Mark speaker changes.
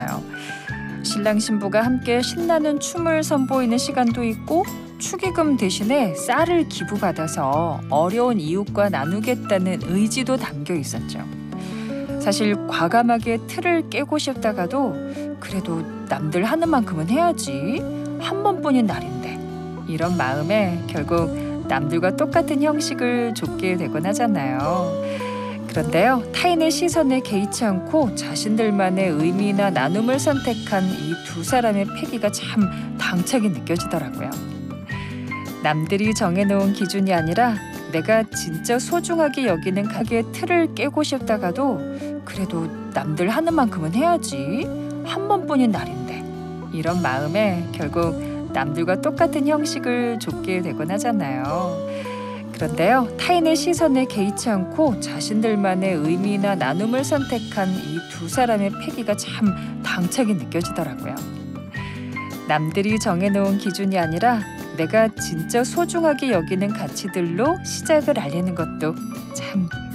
Speaker 1: 신랑 신부가 함께 신나는 춤을 선보이는 시간도 있고 축의금 대신에 쌀을 기부받아서 어려운 이웃과 나누겠다는 의지도 담겨 있었죠. 사실 과감하게 틀을 깨고 싶다가도 그래도 남들 하는 만큼은 해야지. 한 번뿐인 날인데. 이런 마음에 결국 남들과 똑같은 형식을 좇게 되곤 하잖아요. 그런데요, 타인의 시선에 개의치 않고 자신들만의 의미나 나눔을 선택한 이 두 사람의 패기가 참 당차게 느껴지더라고요. 남들이 정해놓은 기준이 아니라 내가 진짜 소중하게 여기는 가게의 틀을 깨고 싶다가도 그래도 남들 하는 만큼은 해야지. 한 번뿐인 날인데. 이런 마음에 결국 남들과 똑같은 형식을 좇게 되곤 하잖아요. 그런데요, 타인의 시선에 개의치 않고 자신들만의 의미나 나눔을 선택한 이 두 사람의 패기가 참 당차게 느껴지더라고요. 남들이 정해놓은 기준이 아니라 내가 진짜 소중하게 여기는 가치들로 시작을 알리는 것도 참